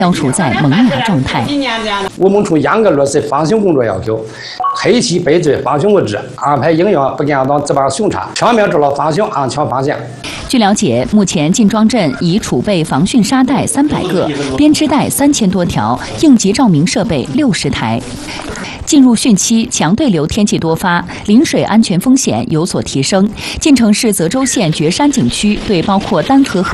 都处在萌芽状态。 我们从严格落实放熊工作要求，黑漆备注放熊物资，安排营养不间断值班巡查，全面做到放熊安全放线。 据了解，目前晋庄镇已储备防汛沙袋300个、编织袋3000多条、应急照明设备60台。进入汛期，强对流天气多发，临水安全风险有所提升。晋城市泽州县绝山景区对包括丹河和